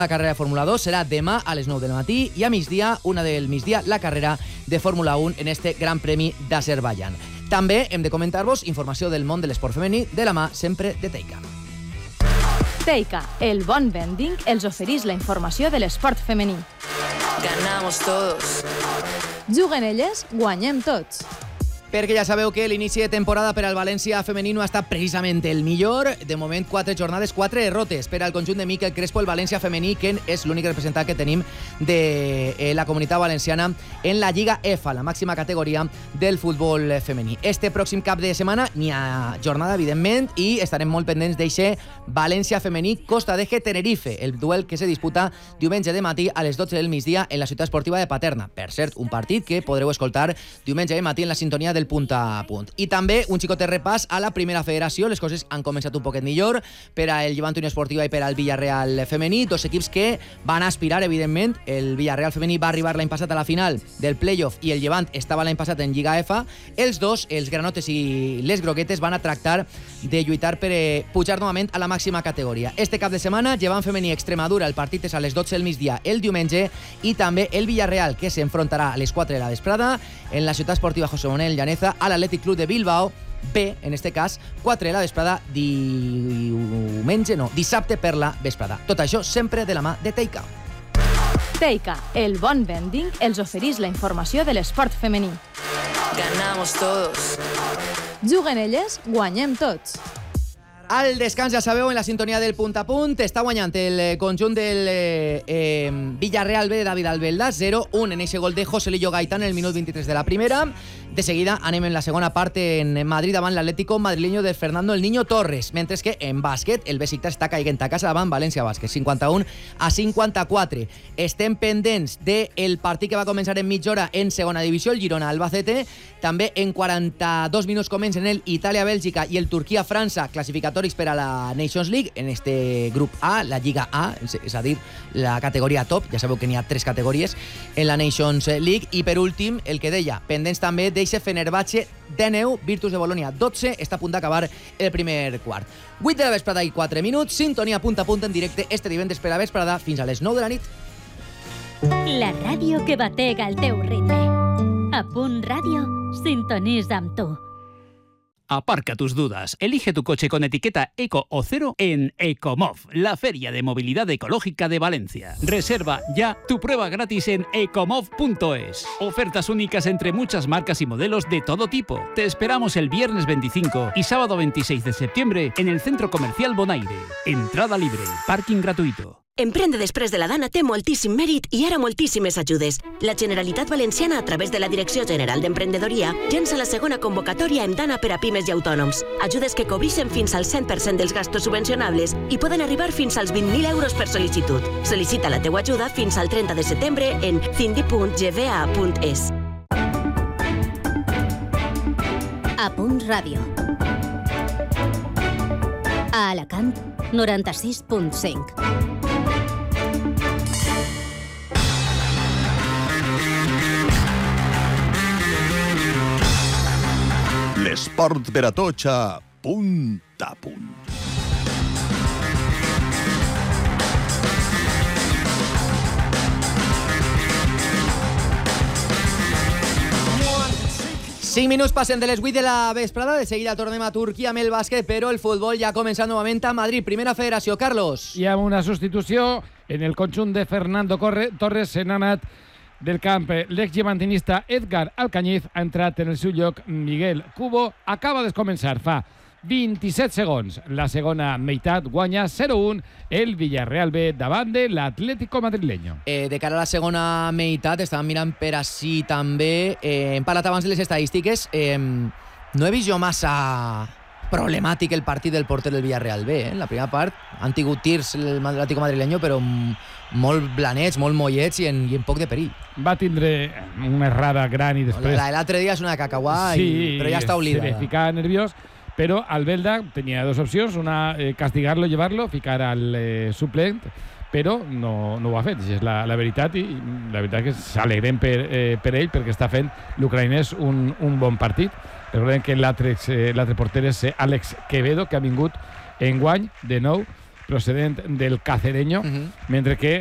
La carrera de Fórmula 2 serà demà a les 9 del matí i a migdia, una del migdia, la carrera de Fórmula 1 en este Gran Premi d'Azerbaiyán. També hem de comentar-vos informació del món de l'esport femení de la mà sempre de Teica. Teica, el bon vending, els oferís la informació de l'esport femení. Ganamos todos. Juguen elles, guanyem tots. Perquè ja sabeu que l'inici de temporada per al València femení no ha estat precisament el millor. De moment, 4 jornades, 4 derrotes per al conjunt de Miquel Crespo, el València femení, que és l'únic representant que tenim de la comunitat valenciana en la Lliga EFA, la màxima categoria del futbol femení. Este pròxim cap de setmana n'hi ha jornada, evidentment, i estarem molt pendents d'eixe València femení Costa d'Eje Tenerife, el duel que se disputa diumenge de matí a les 12 del migdia en la ciutat esportiva de Paterna. Per cert, un partit que podreu escoltar diumenge de matí en la sintonia del punt a punt. I també un xicotet repàs a la primera federació. Les coses han començat un poquet millor per al Llevant Unió Esportiva i per al Villarreal femení, dos equips que van aspirar, evidentment. El Villarreal femení va arribar l'any passat a la final del playoff i el Llevant estava l'any passat en Lliga EFA. Els dos, els granotes i les groguetes, van a tractar de lluitar per pujar novament a la màxima categoria. Este cap de setmana, Llevant femení Extremadura, el partit és a les 12 del migdia el diumenge, i també el Villarreal, que s'enfrontarà a les 4 de la vesprada en la ciutat esportiva José Manuel Llaneza a l'Atlètic Club de Bilbao B, en este cas, 4 de la vesprada dissabte per la vesprada. Tot això sempre de la mà de Teica. Teica, el bon vending, els oferís la informació de l'esport femení. Ganamos todos. Juguen elles, guanyem tots. Al descans, ja sabeu, en la sintonia del punt a punt, està guanyant el conjunt del Villarreal B de David Albelda, 0-1 en eixe gol de Joselillo Gaitán en el minut 23 de la primera. De seguida anem en la segona part en Madrid davant l'Atlético madrileño de Fernando el Niño Torres, mentre que en bàsquet el Besiktas està caiguent a casa davant València Bàsquet, 51-54. Estem pendents del partit que va començar en mitja hora en segona divisió, el Girona Albacete. També en 42 minuts comencen el Itàlia-Bèlgica i el Turquia-França, classificatoris per a la Nations League, en este grup A, la Lliga A, és a dir, la categoria top. Ja sabeu que n'hi ha 3 categories en la Nations League. I per últim, el que deia, pendents també d'eixe Fenerbahce 19, Virtus de Bolonia 12, està a punt d'acabar el primer quart. 8 de la vesprada i 4 minuts, sintonia punt a punt en directe este divendres per a vesprada fins a les 9 de la nit. La ràdio que batega el teu ritme. A Punt Ràdio, sintonitza amb tu. Aparca tus dudas. Elige tu coche con etiqueta Eco o Cero en Ecomov, la feria de movilidad ecológica de Valencia. Reserva ya tu prueba gratis en ecomov.es. Ofertas únicas entre muchas marcas y modelos de todo tipo. Te esperamos el viernes 25 y sábado 26 de septiembre en el Centro Comercial Bonaire. Entrada libre, parking gratuito. Emprendre després de la Dana té moltíssim mèrit i ara moltíssimes ajudes. La Generalitat Valenciana, a través de la Direcció General d'Emprenedoria, llença la segona convocatòria en Dana per a pimes i autònoms. Ajudes que cobreixen fins al 100% dels gastos subvencionables i poden arribar fins als 20.000 euros per sol·licitud. Sol·licita la teua ajuda fins al 30 de setembre en cindi.gva.es. A Punt Ràdio. A Alacant, 96.5. L'esport per a tots a Punt a Punt. Cinc minuts passen de les 8 de la vesprada. De seguida tornem a Turquia amb el bàsquet, però el futbol ja ha començat novament a Madrid. Primera federació, Carlos. Hi ha una substitució en el conjunt de Fernando Torres. Se n'ha anat del camp l'ex-llevantinista Edgar Alcañiz, ha entrat en el seu lloc Miguel Cubo. Acaba de començar fa 27 segons. La segona meitat guanya 0-1 el Villarreal B davant de l'Atlético madrileño. De cara a la segona meitat, estàvem mirant per així també. Hem parlat abans de les estadístiques. No he vist jo massa problemàtic el partit del porter del Villarreal B. En la primera part han tingut tirs l'Atlético madrileño, però molt blanets, molt mollets i en poc de perill. Va tindre una errada gran i després... La de l'altre dia és una cacauà, sí, però ja està oblidada. Se ficava nerviós, però Albelda tenia dos opcions, una castigar-lo, llevar-lo, ficar al suplent, però no ho ha fet. És la veritat, i la veritat que s'alegrem per ell, perquè està fent l'ucraïnès un bon partit. Recordem que l'altre porter és Àlex Quevedo, que ha vingut enguany de nou procedent del Cacereño, mentre que